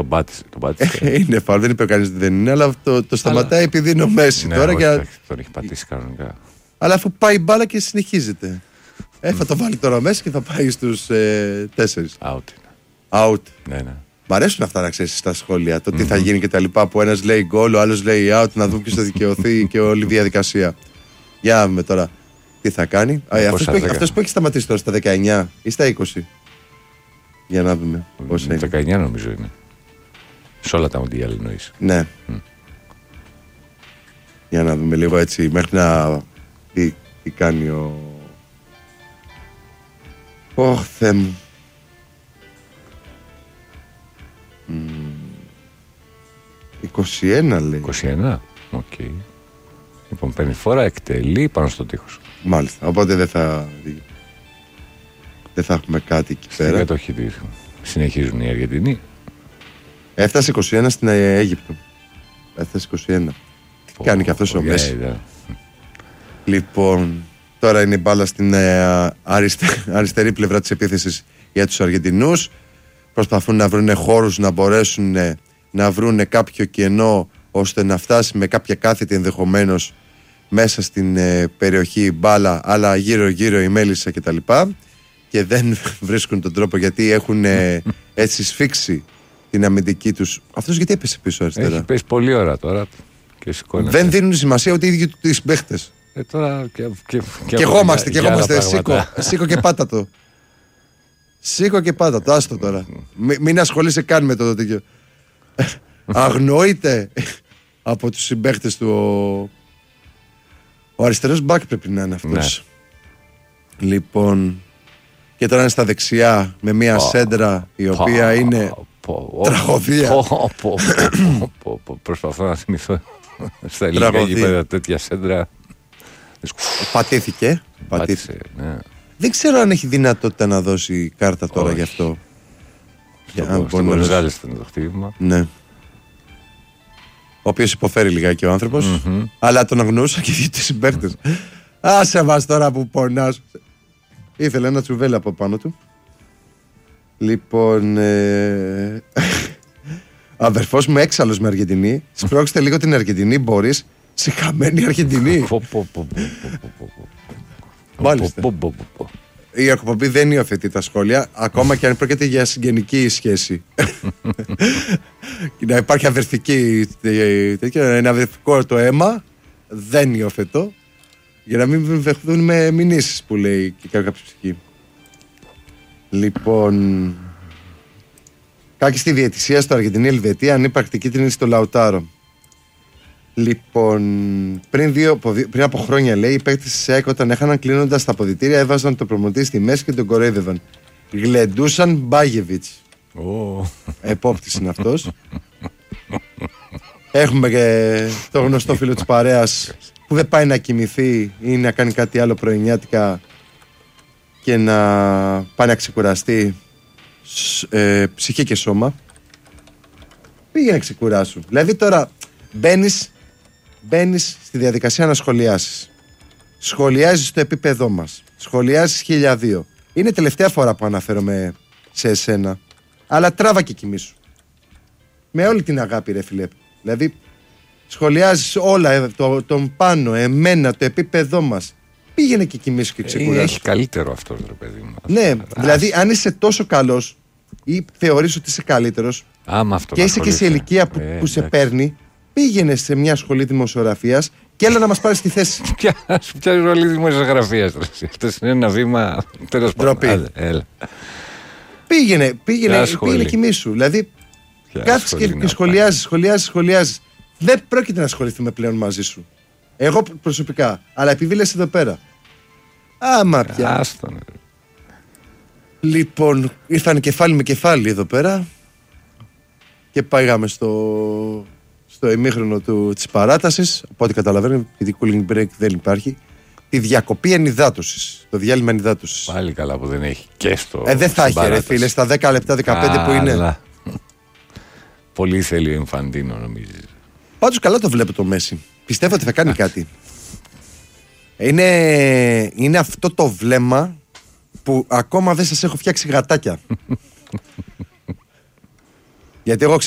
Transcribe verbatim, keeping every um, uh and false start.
Τον πάτησε. Τον πάτησε. Είναι φάουλ, δεν είπε κανείς ότι δεν είναι, αλλά το, το σταματάει αλλά... επειδή είναι ο Μέση ναι, τώρα. Όχι, και... τον έχει πατήσει κανονικά. Αλλά αφού πάει μπάλα και συνεχίζεται. Ε, θα το βάλει τώρα ο Μέση και θα πάει στους ε, τέσσερις. Out. Out. Ναι, ναι. Μ' αρέσουν αυτά να ξέρεις στα σχόλια. Το τι mm-hmm. θα γίνει και τα λοιπά. Που ένας λέει γκολ, ο άλλος λέει out. Να δούμε ποιος θα δικαιωθεί και όλη η διαδικασία. Για να δούμε τώρα τι θα κάνει. Ε, αυτός, που έχει, αυτός που έχει σταματήσει τώρα στα δεκαεννιά ή στα είκοσι. Για να δούμε πώς είναι. δεκαεννιά νομίζω είναι. Σε όλα τα μοντιάλ εννοείς. Ναι. Mm. Για να δούμε λίγο έτσι μέχρι να τι, τι κάνει ο... Ωχ, Θεέ μου. Mm. είκοσι ένα λέει. είκοσι ένα, οκ. Okay. Λοιπόν, παίρνει φορά, εκτελεί πάνω στο τείχος. Μάλιστα, οπότε δεν θα δεν θα έχουμε κάτι εκεί πέρα. Στην κατοχή του συνεχίζουν οι Αργεντινοί. Έφτασε είκοσι ένα στην Αίγυπτο. Έφτασε είκοσι ένα. Τι oh, κάνει και αυτός oh, ο Μέση. Yeah, yeah. Λοιπόν, τώρα είναι η μπάλα στην ε, αριστε, αριστερή πλευρά της επίθεσης για τους Αργεντινούς. Προσπαθούν να βρουν χώρους να μπορέσουν ε, να βρουν κάποιο κενό ώστε να φτάσει με κάποια κάθετη ενδεχομένως μέσα στην ε, περιοχή μπάλα, αλλά γύρω γύρω η μέλισσα κτλ. Και δεν βρίσκουν τον τρόπο γιατί έχουν ε, έτσι σφίξει την αμυντική τους. Αυτός γιατί έπεσε πίσω αριστερά. Έχει πέσει πολύ ώρα τώρα και σηκώνεται. Δεν δίνουν σημασία ότι οι ίδιοι τους παίχτες. Ε, τώρα και, και, και, και εγώμαστε, και εγώμαστε. Σήκω, σήκω και πάτα το. Σήκω και πάτα το, άστο τώρα. Μ, μην ασχολείσαι καν με το τέτοιο. Αγνοείται από τους συμπαίχτες του ο, ο αριστερός μπακ πρέπει να είναι αυτός. Ναι. Λοιπόν, και τώρα είναι στα δεξιά με μια oh. σέντρα η οποία oh. είναι oh. τραγωδία. Oh. Oh. Oh. Προσπαθώ να θυμηθώ στα ελληνικά γήπεδα τέτοια σέντρα. Πατήθηκε. Πάτησε, ναι. Δεν ξέρω αν έχει δυνατότητα να δώσει κάρτα τώρα oh. γι' αυτό. Στο Γκονζάλες ήταν το χτύπημα. Ναι. Ο οποίος υποφέρει λιγάκι ο άνθρωπος, mm-hmm. αλλά τον αγνούσα και δύο τους συμπαίχτες. Άσε μας τώρα που πονάς. Ήθελε ένα τσουβέλι από πάνω του. Λοιπόν, ε... αδερφός μου έξαλλος με Αργεντινή. Σπρώξτε λίγο την Αργεντινή, μπορείς. Συχαμένη Αργεντινή. Μάλιστα. Η εκπομπή δεν υιοθετεί τα σχόλια, ακόμα και αν πρόκειται για συγγενική σχέση. Να υπάρχει αδερφική, ένα αδερφικό το αίμα, δεν υιοθετώ, για να μην δεχθούν με μηνύσεις που λέει και κάποια ψυχή. Λοιπόν, κάκι στη διαιτησία στο Αργεντινή-Ελβετία, ανύπαρκτη κίτρινη στο Λαουτάρο. Λοιπόν, πριν, δύο, πριν από χρόνια λέει, οι παίκτες της ΣΕΚ όταν έχαναν κλείνοντας τα αποδυτήρια έβαζαν το προμονητή στη μέση και τον κοροϊδεύαν. Γλεντούσαν Μπάγεβιτς. Oh. Επόπτης είναι αυτός. Έχουμε και το γνωστό φίλο της παρέας που δεν πάει να κοιμηθεί ή να κάνει κάτι άλλο πρωινιάτικα και να πάει να ξεκουραστεί ε, ψυχή και σώμα. Πήγαινε να ξεκουράσου. Δηλαδή τώρα μπαίνεις Μπαίνεις στη διαδικασία να σχολιάσεις. Σχολιάζεις το επίπεδό μας. Σχολιάζεις χίλια δύο. Είναι τελευταία φορά που αναφέρομαι σε εσένα. Αλλά τράβα και κοιμήσου. Με όλη την αγάπη ρε φίλε. Δηλαδή σχολιάζεις όλα, το, τον πάνω, εμένα, το επίπεδό μας. Πήγαινε και κοιμήσου και ξεκουράσου. Ε, έχει καλύτερο αυτό ρε παιδί μου. Ναι, δηλαδή αν είσαι τόσο καλός ή θεωρείς ότι είσαι καλύτερος και είσαι και σε ηλικία που, ε, που σε παίρνει, πήγαινε σε μια σχολή δημοσιογραφίας και έλα να μας πάρεις τη θέση. Ποια σχολή δημοσιογραφίας? Αυτό είναι ένα βήμα. Τέλος πάντων. Πήγαινε, πήγαινε, πήγαινε κοιμήσου. Δηλαδή, κάθεσαι και, και σχολιάζεις, σχολιάζεις, σχολιάζεις. Δεν πρόκειται να ασχοληθούμε πλέον μαζί σου. Εγώ προσωπικά. Αλλά επειδή λες εδώ πέρα. Άμα πια. Άστον. Λοιπόν, ήρθαν κεφάλι με κεφάλι εδώ πέρα και πήγαμε στο. στο ημίχρονο του, της παράτασης, από ό,τι καταλαβαίνω, επειδή cooling break δεν υπάρχει, τη διακοπή ενυδάτωσης, το διάλειμμα ενυδάτωσης. Πάλι καλά που δεν έχει και στο. Ε, δεν θα έχει, ρε φίλε, στα δέκα λεπτά, δεκαπέντε Ά, που είναι. Αλλά... Πολύ θέλει ο Ινφαντίνο, νομίζεις. Πάντως καλά το βλέπω το Μέση. Πιστεύω ότι θα κάνει κάτι. Είναι, είναι αυτό το βλέμμα που ακόμα δεν σας έχω φτιάξει γατάκια. Γιατί εγώ